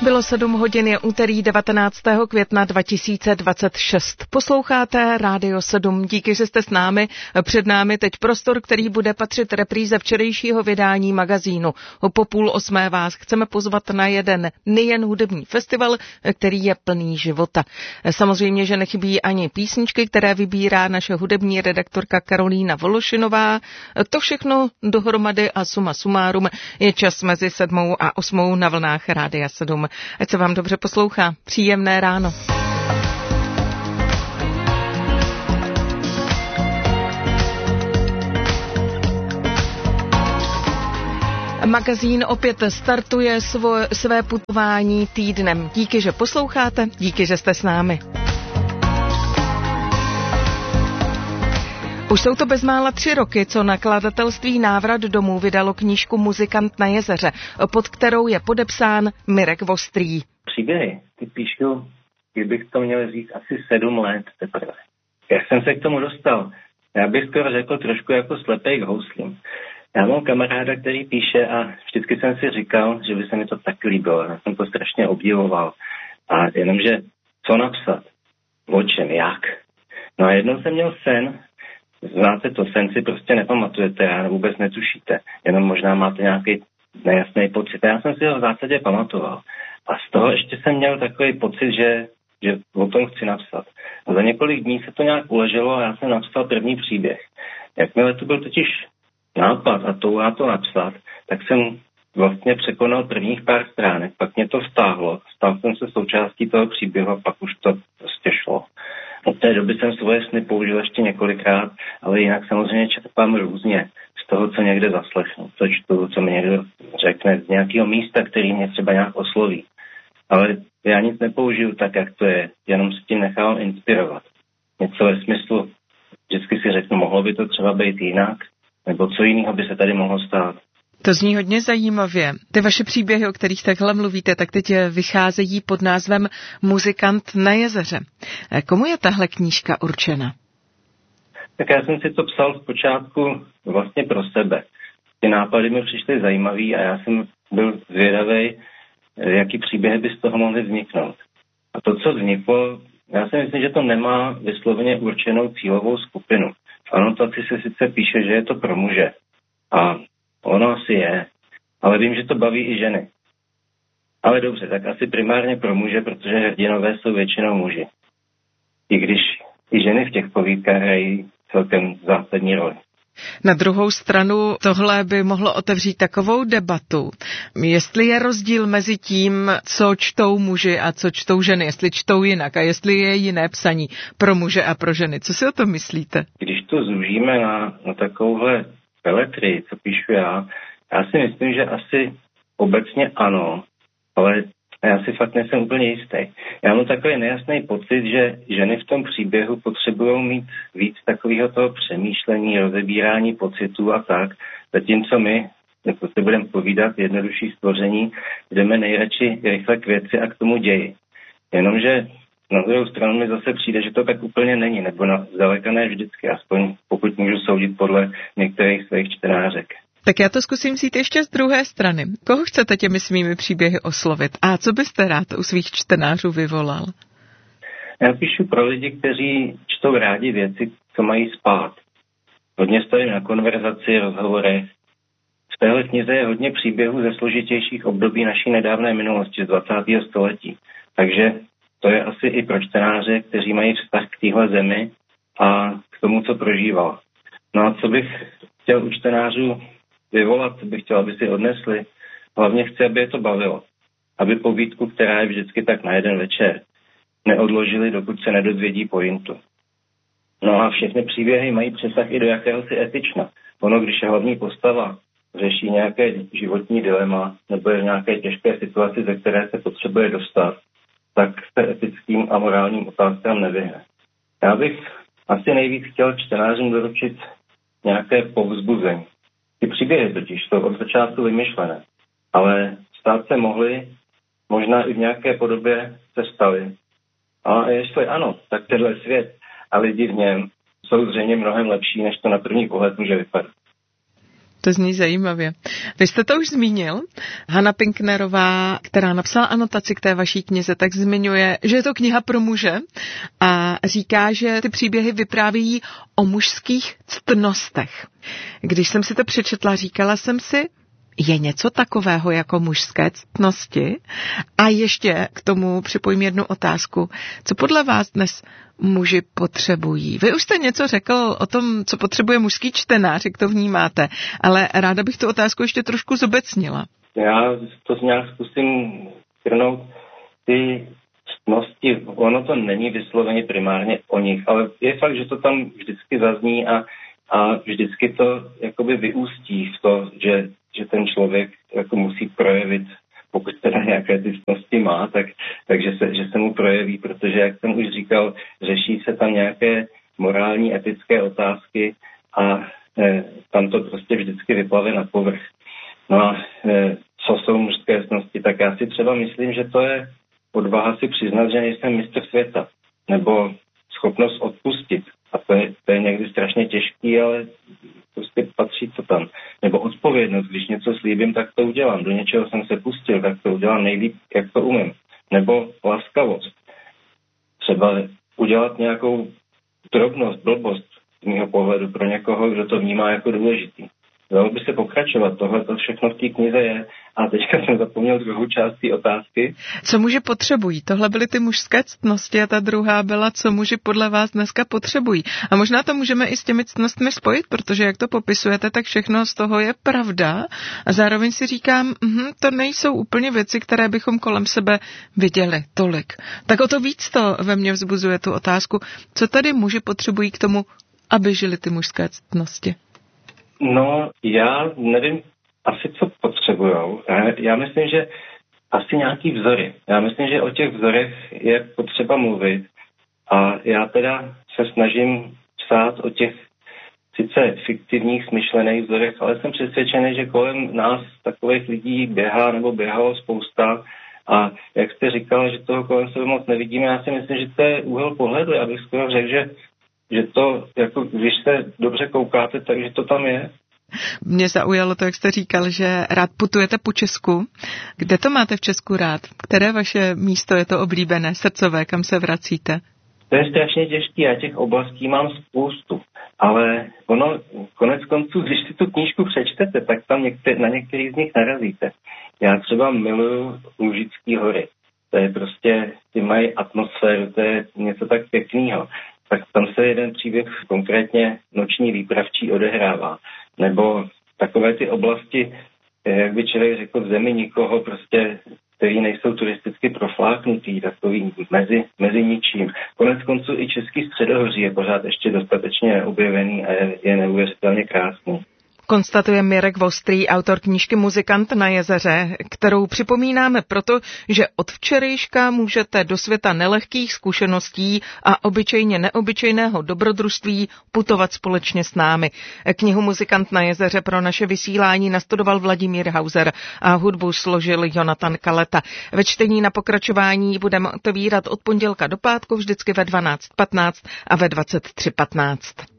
Bylo 7 hodin, je úterý 19. května 2026. Posloucháte Rádio 7. Díky, že jste s námi. Před námi teď prostor, který bude patřit repríze včerejšího vydání magazínu. Po 7:30 vás chceme pozvat na jeden nejen hudební festival, který je plný života. Samozřejmě, že nechybí ani písničky, které vybírá naše hudební redaktorka Karolína Vološinová. To všechno dohromady a suma sumárum je čas mezi 7 a 8 na vlnách Rádia 7. Ať se vám dobře poslouchá. Příjemné ráno. Magazín opět startuje své putování týdnem. Díky, že posloucháte, díky, že jste s námi. Už jsou to bezmála 3 roky, co nakladatelství Návrat domů vydalo knížku Muzikant na jezeře, pod kterou je podepsán Mirek Vostrý. Příběhy, ty píšu, kdybych to měl říct, asi 7 let teprve. Jak jsem se k tomu dostal? Já bych skoro řekl trošku jako slepej k houslím. Já mám kamaráda, který píše a vždycky jsem si říkal, že by se mi to tak líbilo. Já jsem to strašně obdivoval. A jenomže co napsat? O čem? Jak? No a jednou jsem měl sen. Znáte to, sen si prostě nepamatujete a vůbec netušíte. Jenom možná máte nějaký nejasný pocit. A já jsem si ho v zásadě pamatoval. A z toho ještě jsem měl takový pocit, že o tom chci napsat. A za několik dní se to nějak uleželo a já jsem napsal první příběh. Jakmile to byl totiž nápad a touha to napsat, tak jsem vlastně překonal prvních pár stránek, pak mě to vtáhlo, stal jsem se součástí toho příběhu a pak už to prostě šlo. Od té doby jsem svoje sny použil ještě několikrát, ale jinak samozřejmě čerpám různě z toho, co někde zaslechnu, co čtu, co mi někdo řekne z nějakého místa, který mě třeba nějak osloví. Ale já nic nepoužiju tak, jak to je, jenom se tím nechám inspirovat. Něco ve smyslu, vždycky si řeknu, mohlo by to třeba být jinak, nebo co jiného by se tady mohlo stát. To zní hodně zajímavě. Ty vaše příběhy, o kterých takhle mluvíte, tak teď vycházejí pod názvem Muzikant na jezeře. Komu je tahle knížka určena? Tak já jsem si to psal zpočátku vlastně pro sebe. Ty nápady mi přišly zajímavý a já jsem byl zvědavý, jaký příběhy by z toho mohly vzniknout. A to, co vzniklo, já si myslím, že to nemá vysloveně určenou cílovou skupinu. V anotaci se sice píše, že je to pro muže. A ono asi je, ale vím, že to baví i ženy. Ale dobře, tak asi primárně pro muže, protože hrdinové jsou většinou muži. I když i ženy v těch povídkách hrají celkem zásadní roli. Na druhou stranu tohle by mohlo otevřít takovou debatu, jestli je rozdíl mezi tím, co čtou muži a co čtou ženy, jestli čtou jinak a jestli je jiné psaní pro muže a pro ženy. Co si o tom myslíte? Když to zúžíme na takovouhle peletrii, co píšu já si myslím, že asi obecně ano, ale já si fakt nejsem úplně jistý. Já mám takový nejasný pocit, že ženy v tom příběhu potřebují mít víc takového toho přemýšlení, rozebírání pocitů a tak, zatímco my, jako si budeme povídat, jednodušší stvoření, jdeme nejradši rychle k věci a k tomu ději. Jenomže na druhou stranu mi zase přijde, že to tak úplně není, nebo zdaleka ne vždycky, aspoň pokud můžu soudit podle některých svých čtenářek. Tak já to zkusím vzít ještě z druhé strany. Koho chcete těmi svými příběhy oslovit? A co byste rád u svých čtenářů vyvolal? Já píšu pro lidi, kteří čtou rádi věci, co mají spát. Hodně stavím na konverzaci, rozhovorech. V téhle knize je hodně příběhů ze složitějších období naší nedávné minulosti z 20. století. Takže to je asi i pro čtenáře, kteří mají vztah k téhle zemi a k tomu, co prožívala. No a co bych chtěl u čtenářů vyvolat, co bych chtěl, aby si odnesli. Hlavně chci, aby je to bavilo. Aby povídku, která je vždycky tak na jeden večer, neodložili, dokud se nedozvědí pointu. No a všechny příběhy mají přesah i do jakéhosi etična. Ono, když je hlavní postava řeší nějaké životní dilema nebo je v nějaké těžké situaci, ze které se potřebuje dostat, tak se etickým a morálním otázkám nevyhne. Já bych asi nejvíc chtěl čtenářům doručit nějaké povzbuzení. Ty příběhy totiž jsou od začátku vymyšlené, ale stát se mohly, možná i v nějaké podobě se staly. A jestli ano, tak tenhle svět a lidi v něm jsou zřejmě mnohem lepší, než to na první pohled může vypadat. To zní zajímavě. Vy jste to už zmínil. Hana Pinknerová, která napsala anotaci k té vaší knize, tak zmiňuje, že je to kniha pro muže a říká, že ty příběhy vyprávějí o mužských ctnostech. Když jsem si to přečetla, říkala jsem si, je něco takového jako mužské ctnosti? A ještě k tomu připojím jednu otázku. Co podle vás dnes muži potřebují? Vy už jste něco řekl o tom, co potřebuje mužský čtenář, jak to vnímáte, ale ráda bych tu otázku ještě trošku zobecnila. Já to nějak zkusím shrnout. Ty ctnosti, ono to není vysloveně primárně o nich, ale je fakt, že to tam vždycky zazní a vždycky to jakoby vyústí v to, že ten člověk jako musí projevit, pokud teda nějaké ty ctnosti má, takže se mu projeví, protože, jak jsem už říkal, řeší se tam nějaké morální, etické otázky a tam to prostě vždycky vyplave na povrch. No a co jsou mužské ctnosti, tak já si třeba myslím, že to je odvaha si přiznat, že nejsem mistr světa, nebo schopnost odpustit. A to je někdy strašně těžký, ale prostě patří to tam. Nebo odpovědnost, když něco slíbím, tak to udělám. Do něčeho jsem se pustil, tak to udělám nejlíp, jak to umím. Nebo laskavost. Třeba udělat nějakou drobnost, blbost z mého pohledu pro někoho, kdo to vnímá jako důležitý. Dalo by se pokračovat, tohle to všechno v té knize je. A teďka jsem zapomněl druhou část té otázky. Co muži potřebují? Tohle byly ty mužské ctnosti a ta druhá byla, co muži podle vás dneska potřebují. A možná to můžeme i s těmi ctnostmi spojit, protože jak to popisujete, tak všechno z toho je pravda. A zároveň si říkám, to nejsou úplně věci, které bychom kolem sebe viděli tolik. Tak o to víc to ve mně vzbuzuje tu otázku, co tady muži potřebují k tomu, aby žili ty mužské ctnosti. No, já nevím asi, co potřebujou. Já myslím, že asi nějaký vzory. Já myslím, že o těch vzorech je potřeba mluvit a já teda se snažím psát o těch sice fiktivních, smyšlených vzorech, ale jsem přesvědčený, že kolem nás takových lidí běhá nebo běhalo spousta a jak jste říkala, že toho kolem sebe moc nevidíme, já si myslím, že to je úhel pohledu. Já bych skoro řekl, že to, jako když se dobře koukáte, takže to tam je. Mě zaujalo to, jak jste říkal, že rád putujete po Česku. Kde to máte v Česku rád? Které vaše místo je to oblíbené, srdcové, kam se vracíte? To je strašně těžké, já těch oblastí mám spoustu. Ale ono, konec konců, když si tu knížku přečtete, tak tam na některý z nich narazíte. Já třeba miluju Lužický hory. To je prostě, ty mají atmosféru, to je něco tak pěkného. Tak tam se jeden příběh, konkrétně Noční výpravčí, odehrává. Nebo takové ty oblasti, jak by člověk řekl, v zemi nikoho, prostě, který nejsou turisticky profláknutý, takový mezi ničím. Konec konců i Český středohoří je pořád ještě dostatečně neobjevený a je neuvěřitelně krásný. Konstatuje Mirek Vostrý, autor knížky Muzikant na jezeře, kterou připomínáme proto, že od včerejška můžete do světa nelehkých zkušeností a obyčejně neobyčejného dobrodružství putovat společně s námi. Knihu Muzikant na jezeře pro naše vysílání nastudoval Vladimír Hauser a hudbu složil Jonatan Kaleta. Ve čtení na pokračování budeme otevírat od pondělka do pátku vždycky ve 12:15 a ve 23:15.